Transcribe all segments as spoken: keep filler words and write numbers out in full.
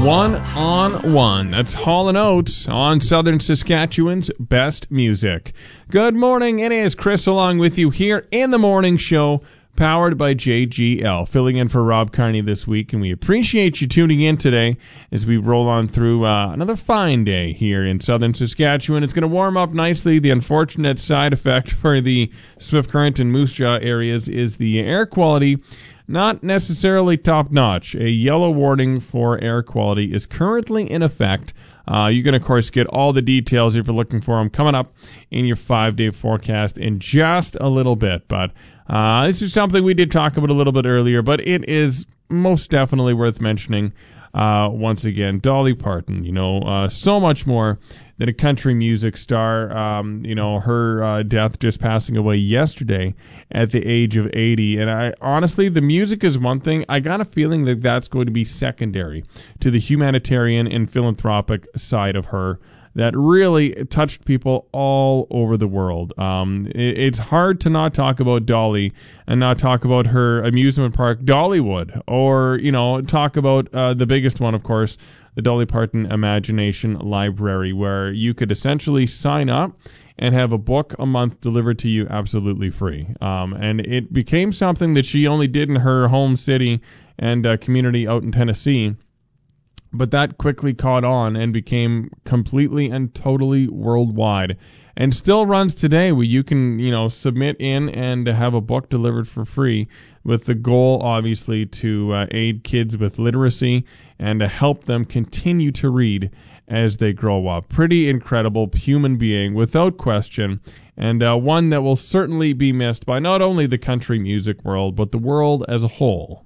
One on One. That's Hall and Oates on Southern Saskatchewan's best music. Good morning. It is Chris along with you here in the morning show, powered by J G L, filling in for Rob Carney this week, and we appreciate you tuning in today as we roll on through uh, another fine day here in Southern Saskatchewan. It's going to warm up nicely. The unfortunate side effect for the Swift Current and Moose Jaw areas is the air quality. Not necessarily top-notch. A yellow warning for air quality is currently in effect. Uh, you can, of course, get all the details if you're looking for them coming up in your five-day forecast in just a little bit. But uh, this is something we did talk about a little bit earlier, but it is most definitely worth mentioning uh, once again. Dolly Parton, you know, uh, so much more than a country music star. Um, you know, her uh, death just passing away yesterday at the age of eighty. And I honestly, the music is one thing. I got a feeling that that's going to be secondary to the humanitarian and philanthropic side of her that really touched people all over the world. Um, it, it's hard to not talk about Dolly and not talk about her amusement park, Dollywood, or, you know, talk about uh, the biggest one, of course, the Dolly Parton Imagination Library, where you could essentially sign up and have a book a month delivered to you absolutely free. Um, and it became something that she only did in her home city and uh, community out in Tennessee. But that quickly caught on and became completely and totally worldwide, and still runs today, where you can, you know, submit in and have a book delivered for free, with the goal, obviously, to uh, aid kids with literacy and to help them continue to read as they grow up. Pretty incredible human being, without question, and uh, one that will certainly be missed by not only the country music world, but the world as a whole.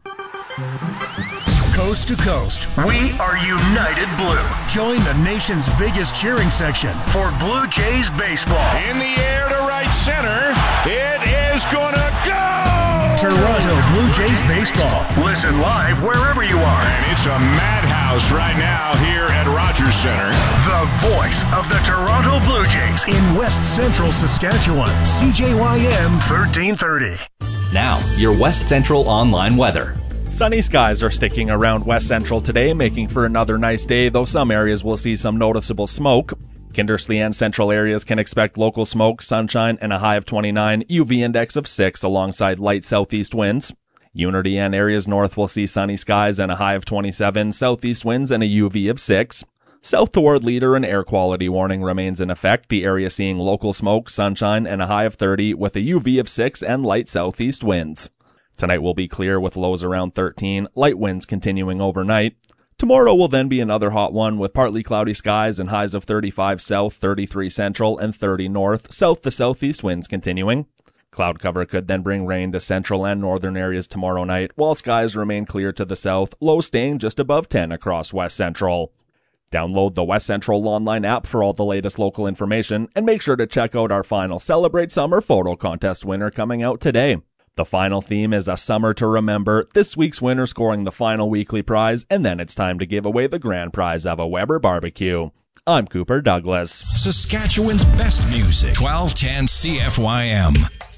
Coast to coast, we are United Blue. Join the nation's biggest cheering section for Blue Jays baseball. In the air to right center, it is gonna go! Toronto Blue Jays baseball. Listen live wherever you are. And it's a madhouse right now here at Rogers Center. The voice of the Toronto Blue Jays in West Central Saskatchewan. C J Y M thirteen thirty. Now, your West Central online weather. Sunny skies are sticking around West Central today, making for another nice day, though some areas will see some noticeable smoke. Kindersley and central areas can expect local smoke, sunshine, and a high of twenty-nine, U V index of six alongside light southeast winds. Unity and areas north will see sunny skies and a high of twenty-seven, southeast winds and a U V of six. South toward Leader, an air quality warning remains in effect, the area seeing local smoke, sunshine, and a high of thirty with a U V of six and light southeast winds. Tonight will be clear with lows around thirteen, light winds continuing overnight. Tomorrow will then be another hot one with partly cloudy skies and highs of thirty-five south, thirty-three central, and thirty north, south to southeast winds continuing. Cloud cover could then bring rain to central and northern areas tomorrow night, while skies remain clear to the south, lows staying just above ten across West Central. Download the West Central online app for all the latest local information, and make sure to check out our final Celebrate Summer photo contest winner coming out today. The final theme is a summer to remember, this week's winner scoring the final weekly prize, and then it's time to give away the grand prize of a Weber barbecue. I'm Cooper Douglas. Saskatchewan's best music, twelve ten C F Y M.